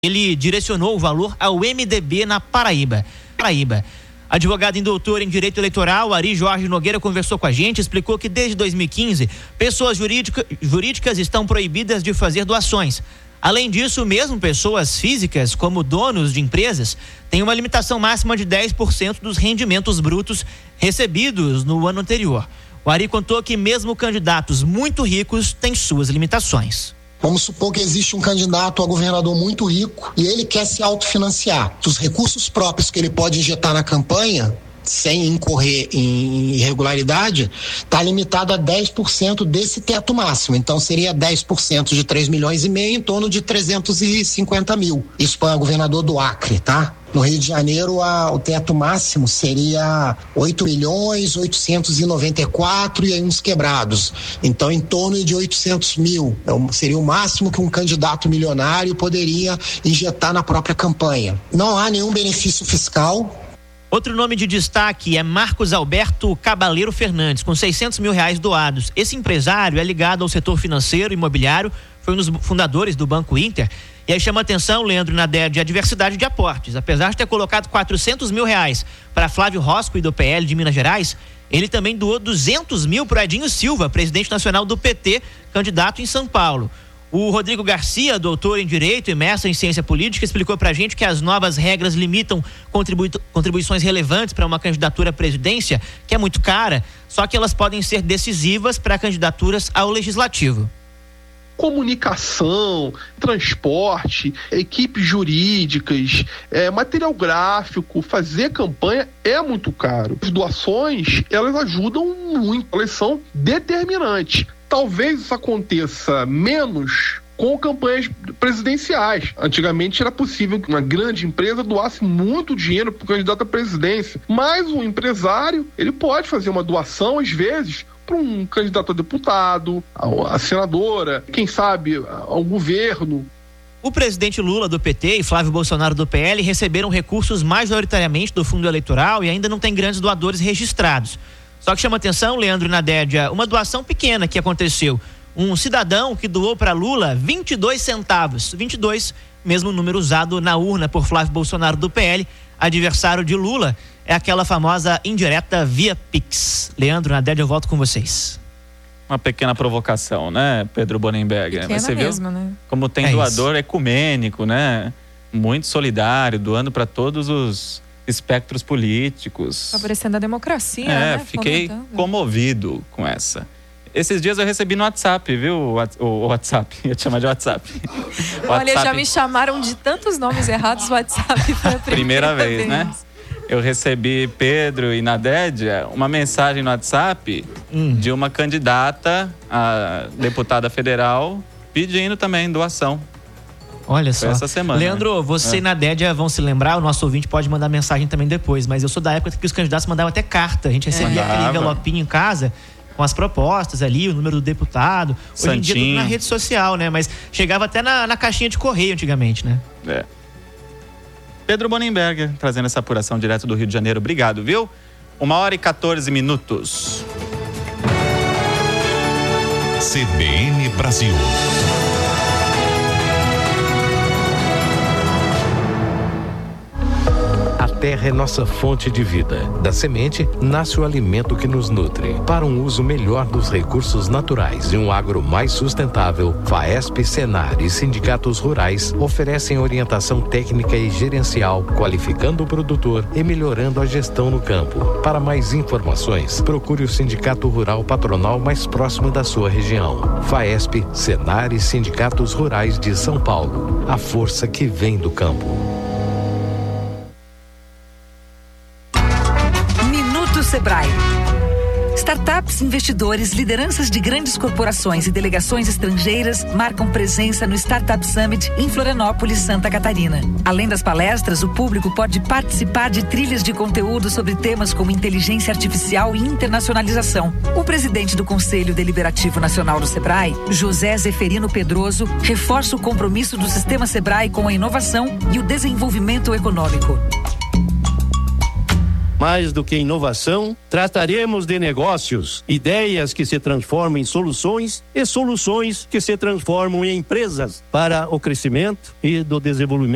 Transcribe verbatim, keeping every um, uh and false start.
Ele direcionou o valor ao M D B na Paraíba. Paraíba. Advogado e doutor em Direito Eleitoral, Ari Jorge Nogueira, conversou com a gente, explicou que desde dois mil e quinze, pessoas jurídica, jurídicas estão proibidas de fazer doações. Além disso, mesmo pessoas físicas, como donos de empresas, têm uma limitação máxima de dez por cento dos rendimentos brutos recebidos no ano anterior. O Ari contou que mesmo candidatos muito ricos têm suas limitações. Vamos supor que existe um candidato a governador muito rico e ele quer se autofinanciar. Os recursos próprios que ele pode injetar na campanha, sem incorrer em irregularidade, está limitado a dez por cento desse teto máximo. Então seria dez por cento de três milhões e meio, em torno de trezentos e cinquenta mil. Isso para o governador do Acre, tá? No Rio de Janeiro, a, o teto máximo seria oito milhões oitocentos e noventa e quatro e aí uns quebrados. Então, em torno de oitocentos mil. Então, seria o máximo que um candidato milionário poderia injetar na própria campanha. Não há nenhum benefício fiscal. Outro nome de destaque é Marcos Alberto Cabaleiro Fernandes, com seiscentos mil reais doados. Esse empresário é ligado ao setor financeiro e imobiliário, foi um dos fundadores do Banco Inter. E aí chama atenção, Leandro Naded, a diversidade de aportes. Apesar de ter colocado quatrocentos mil reais para Flávio Rosco do P L de Minas Gerais, ele também doou duzentos mil para Edinho Silva, presidente nacional do P T, candidato em São Paulo. O Rodrigo Garcia, doutor em Direito e mestre em Ciência Política, explicou pra gente que as novas regras limitam contribui- contribuições relevantes para uma candidatura à presidência, que é muito cara, só que elas podem ser decisivas para candidaturas ao Legislativo. Comunicação, transporte, equipes jurídicas, é, material gráfico, fazer campanha é muito caro. As doações, elas ajudam muito, elas são determinantes. Talvez isso aconteça menos com campanhas presidenciais. Antigamente era possível que uma grande empresa doasse muito dinheiro para o candidato à presidência, mas o empresário, ele pode fazer uma doação, às vezes, para um candidato a deputado, a, a senadora, quem sabe ao governo. O presidente Lula do P T e Flávio Bolsonaro do P L receberam recursos majoritariamente do fundo eleitoral e ainda não tem grandes doadores registrados. Só que chama atenção, Leandro Naded, uma doação pequena que aconteceu. Um cidadão que doou para Lula vinte e dois centavos. vinte e dois, mesmo número usado na urna por Flávio Bolsonaro do P L, adversário de Lula. É aquela famosa indireta via Pix. Leandro Naded, eu volto com vocês. Uma pequena provocação, né, Pedro Bonenberger? Pequena Você mesmo, viu né? como tem é doador ecumênico, né? Muito solidário, doando para todos os espectros políticos. Favorecendo a democracia, É, né? fiquei Fomentando. comovido com essa. Esses dias eu recebi no WhatsApp, viu? O WhatsApp, ia te chamar de WhatsApp. Olha, WhatsApp. já me chamaram de tantos nomes errados no WhatsApp. Foi a primeira, Primeira vez, vez, né? Eu recebi, Pedro e Naded, uma mensagem no WhatsApp Hum. de uma candidata a deputada federal pedindo também doação. Olha Foi só. essa semana. Leandro, você É. e Naded vão se lembrar, o nosso ouvinte pode mandar mensagem também depois, mas eu sou da época que os candidatos mandavam até carta. A gente recebia Mandava. aquele envelopinho em casa com as propostas ali, o número do deputado. Hoje em dia tudo Santinho. na rede social, né? Mas chegava até na, na caixinha de correio antigamente, né? É. Pedro Bonenberger, trazendo essa apuração direto do Rio de Janeiro. Obrigado, viu? Uma hora e quatorze minutos. C B N Brasil. A terra é nossa fonte de vida. Da semente, nasce o alimento que nos nutre. Para um uso melhor dos recursos naturais e um agro mais sustentável, FAESP, Senar e sindicatos rurais oferecem orientação técnica e gerencial, qualificando o produtor e melhorando a gestão no campo. Para mais informações, procure o Sindicato Rural Patronal mais próximo da sua região. FAESP, Senar e sindicatos rurais de São Paulo. A força que vem do campo. Sebrae. Startups, investidores, lideranças de grandes corporações e delegações estrangeiras marcam presença no Startup Summit em Florianópolis, Santa Catarina. Além das palestras, o público pode participar de trilhas de conteúdo sobre temas como inteligência artificial e internacionalização. O presidente do Conselho Deliberativo Nacional do Sebrae, José Zeferino Pedroso, reforça o compromisso do sistema Sebrae com a inovação e o desenvolvimento econômico. Mais do que inovação, trataremos de negócios, ideias que se transformam em soluções e soluções que se transformam em empresas para o crescimento e do desenvolvimento